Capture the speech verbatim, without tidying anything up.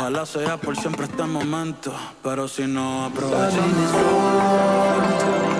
Ojalá sea por siempre este momento, pero si no aprovechamos.